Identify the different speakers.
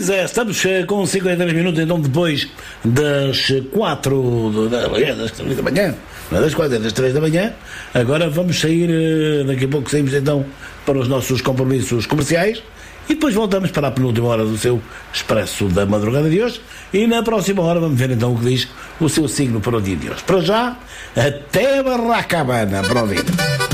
Speaker 1: Pois é, estamos com 53 minutos, então depois das 4 das 3 da manhã, não é das 4, é das 3 da manhã, agora vamos sair, daqui a pouco saímos então para os nossos compromissos comerciais e depois voltamos para a penúltima hora do seu Expresso da Madrugada de hoje e na próxima hora vamos ver então o que diz o seu signo para o dia de hoje. Para já, até Barracabana, para ouvir.